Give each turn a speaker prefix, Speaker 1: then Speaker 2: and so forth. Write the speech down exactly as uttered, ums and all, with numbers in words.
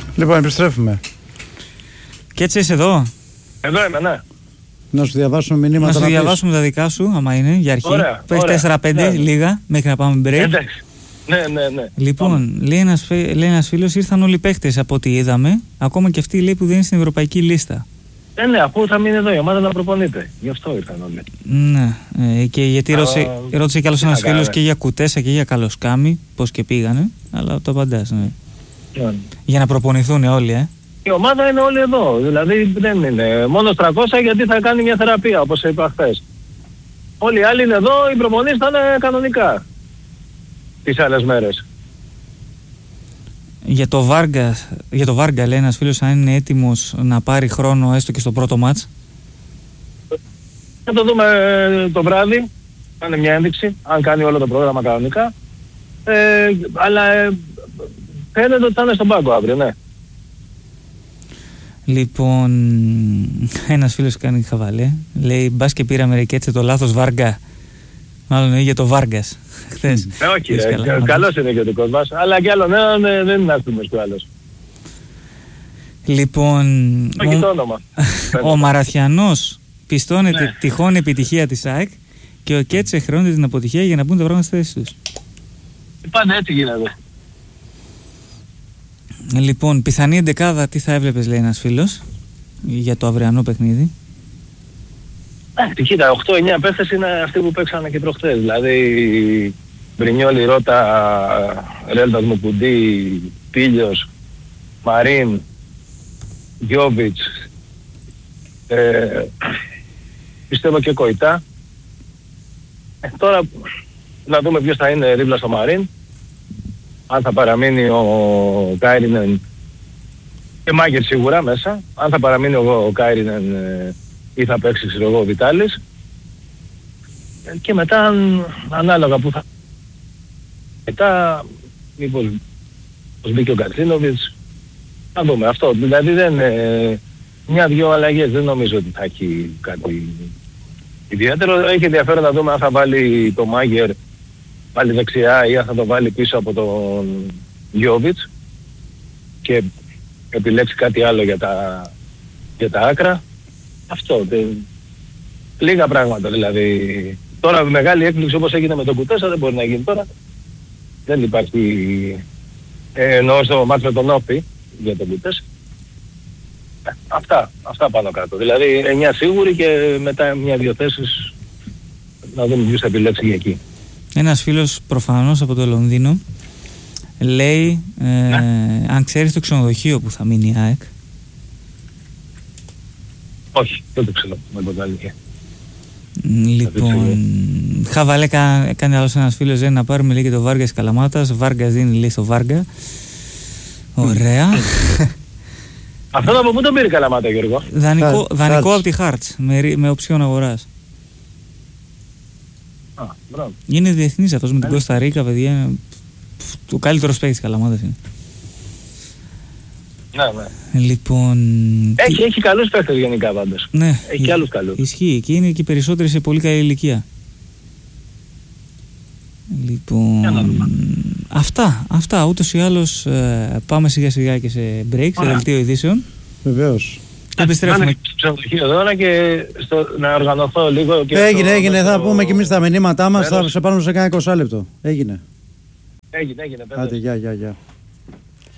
Speaker 1: Λοιπόν, επιστρέφουμε.
Speaker 2: Και έτσι είσαι εδώ.
Speaker 3: Εδώ είμαι, ναι.
Speaker 1: Να σου διαβάσουμε μηνύματα.
Speaker 2: Να σου
Speaker 1: να
Speaker 2: διαβάσουμε τα δικά σου, άμα είναι, για αρχή.
Speaker 3: Ωραία,
Speaker 2: Πες
Speaker 3: ωραία.
Speaker 2: τέσσερα πέντε
Speaker 3: Ναι.
Speaker 2: λίγα, μέχρι να πάμε break.
Speaker 3: Εντάξει. Ναι, ναι, ναι.
Speaker 2: Λοιπόν, λέει ένας, φε- λέει ένας φίλος, ήρθαν όλοι οι παίχτες από ό,τι είδαμε. Ακόμα και αυτοί λέει που δεν είναι στην ευρωπαϊκή λίστα.
Speaker 3: Ε, ναι, αφού θα μείνει εδώ η ομάδα να προπονείται. Γι' αυτό ήρθαν όλοι.
Speaker 2: Ναι, ε, και γιατί
Speaker 3: Α,
Speaker 2: ρώτησε, ρώτησε κι άλλος
Speaker 3: τι να
Speaker 2: ένας φίλος
Speaker 3: κάνουμε.
Speaker 2: και για Κουτέσα και για Καλοσκάμι, πώς και πήγανε. Αλλά το απαντάς, ναι.
Speaker 3: Ναι.
Speaker 2: Για να προπονηθούν όλοι, ε.
Speaker 3: Η ομάδα είναι όλοι εδώ. Δηλαδή δεν είναι. Μόνο τριακόσια γιατί θα κάνει μια θεραπεία, όπως είπα χθες. Όλοι οι άλλοι είναι εδώ, οι προπονήσεις θα είναι κανονικά τις άλλες μέρες.
Speaker 2: Για το Βάργα, για το Βάργα λέει ένας φίλος αν είναι έτοιμος να πάρει χρόνο έστω και στο πρώτο μάτς.
Speaker 3: Θα το δούμε το βράδυ, θα είναι μια ένδειξη, αν κάνει όλο το πρόγραμμα κανονικά. Ε, αλλά ε, φαίνεται ότι θα είναι στον πάγκο αύριο, ναι.
Speaker 2: Λοιπόν, ένας φίλος κάνει χαβαλέ. Λέει μπας και πήραμε ρε και έτσι το λάθος Βάργα. Μάλλον είναι για το Βάργας. Χθες.
Speaker 3: Ε, όχι,
Speaker 2: Λες
Speaker 3: ρε,
Speaker 2: καλά,
Speaker 3: κα-
Speaker 2: μάλλον.
Speaker 3: καλός είναι και ο δικός μας, αλλά κι άλλον έναν ε, δεν είναι άστιμος κι ο άλλος.
Speaker 2: Λοιπόν,
Speaker 3: Όχι
Speaker 2: ο,
Speaker 3: το όνομα.
Speaker 2: ο Μαραθιανός πιστώνεται
Speaker 3: Ναι.
Speaker 2: τυχόν επιτυχία της ΑΕΚ και ο Κέτσε χρεώνεται την αποτυχία για να μπουν τα πράγματα στη θέση τους.
Speaker 3: Πάντα έτσι γίνεται.
Speaker 2: Λοιπόν, πιθανή εντεκάδα τι θα έβλεπες λέει ένας φίλος για το αυριανό παιχνίδι.
Speaker 3: Ε, κοίτα, οκτώ εννιά παίχτες είναι αυτοί που παίξανε και προχθές. Δηλαδή, Μπρινιόλι, Ρώτα, Ρέλτας Μουκουντή, Πίλιος, Μαρίν, Γιόβιτς, ε, πιστεύω και Κοϊτά. Ε, τώρα να δούμε ποιος θα είναι δίπλα στο Μαρίν. Αν θα παραμείνει ο Κάιρινεν και Μάγκερ σίγουρα μέσα. Αν θα παραμείνει ο, ο Κάιρινεν ε, ή θα παίξει ξέρω εγώ ο Βιτάλης. Ε, και μετά αν, ανάλογα που θα... Μετά μήπως πως μπήκε ο Κατσίνοβιτς. Θα δούμε αυτό. Δηλαδή δεν... Ε, μια-δυο αλλαγές δεν νομίζω ότι θα έχει κάτι ιδιαίτερο. Έχει ενδιαφέρον να δούμε αν θα βάλει το Μάγκερ πάλι δεξιά ή αν θα το βάλει πίσω από τον Γιόβιτς και επιλέξει κάτι άλλο για τα, για τα άκρα. Αυτό. Τε, λίγα πράγματα δηλαδή. Τώρα μεγάλη έκπληξη όπως έγινε με τον Κουτέσα δεν μπορεί να γίνει τώρα. Δεν υπάρχει... Ε, εννοώ στο μάτς με τον Όπι για τον Κουτέσα. Ε, αυτά. Αυτά πάνω κάτω. Δηλαδή εννιά σίγουροι και μετά μια-δυο θέσεις να δούμε ποιος θα επιλέξει για εκεί.
Speaker 2: Ένας φίλος προφανώς από το Λονδίνο λέει ε,
Speaker 3: Ναι.
Speaker 2: αν ξέρεις το ξενοδοχείο που θα μείνει η ΑΕΚ.
Speaker 3: Όχι, δεν το ξέρω με τον αλήθεια.
Speaker 2: Λοιπόν, χαβαλέ κα, κάνει άλλος ένας φίλος λέει, να πάρουμε λέει και το Βάργας Καλαμάτας. Βάργας δίνει λέει στο Βάργα. Ωραία.
Speaker 3: Αυτό από πού τον πήρε η Καλαμάτα, Γιώργο?
Speaker 2: Δανεικό,
Speaker 1: Χάρτς.
Speaker 2: δανεικό από τη Χάρτς με, ρι- με οψιόν αγοράς.
Speaker 3: Α, μπράβο.
Speaker 2: Είναι διεθνής αυτός με την
Speaker 3: Ε.
Speaker 2: Κώστα Ρίκα, παιδιά. είναι, πφ, ο καλύτερος παίκτης της Καλαμάτας είναι.
Speaker 3: Ναι, ναι.
Speaker 2: Λοιπόν.
Speaker 3: Έχει,
Speaker 2: τι-
Speaker 3: έχει καλούς παίκτες γενικά πάντως.
Speaker 2: Ναι,
Speaker 3: Έχει και άλλους καλούς.
Speaker 2: Ισχύει και είναι και οι περισσότεροι σε πολύ καλή ηλικία.
Speaker 3: Για να
Speaker 2: Λοιπόν.
Speaker 3: δούμε.
Speaker 2: Αυτά, αυτά. Ούτως ή άλλως ε, πάμε σιγά σιγά και σε break, σε
Speaker 3: Ωραία.
Speaker 2: δελτίο ειδήσεων.
Speaker 1: Βεβαίως.
Speaker 2: Και επιστρέφουμε.
Speaker 3: Να είναι στο ξενοδοχείο τώρα και στο, να οργανωθώ λίγο. Και
Speaker 1: Έγινε,
Speaker 3: στο-
Speaker 1: έγινε. Θα
Speaker 3: στο-
Speaker 1: πούμε και εμείς τα μηνύματά μας. Θα
Speaker 3: μέρος.
Speaker 1: σε πάρουμε σε κάνα είκοσι λεπτό. Έγινε.
Speaker 3: Έγινε, έγινε.
Speaker 1: Άντε, γεια, γεια, γεια.